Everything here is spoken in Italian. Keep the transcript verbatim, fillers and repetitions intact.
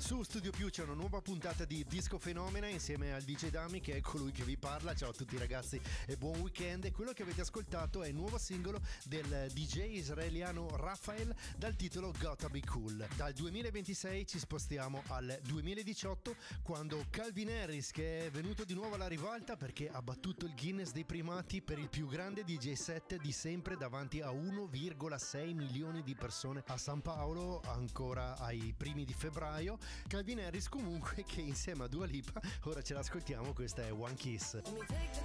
Su Studio Più c'è una nuova puntata di Disco Fenomena insieme al D J Dami, che è colui che vi parla. Ciao a tutti ragazzi e buon weekend. E quello che avete ascoltato è il nuovo singolo del D J israeliano Raphael dal titolo Gotta Be Cool. Dal duemilaventisei ci spostiamo al duemiladiciotto, quando Calvin Harris, che è venuto di nuovo alla ribalta perché ha battuto il Guinness dei primati per il più grande D J set di sempre davanti a uno virgola sei milioni di persone a San Paolo, ancora ai primi di febbraio. Calvin Harris comunque, che insieme a Dua Lipa, ora ce l'ascoltiamo, questa è One Kiss.